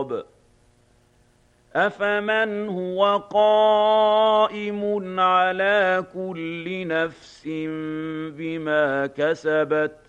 التراب أفمن هو قائم على كل نفس بما كسبت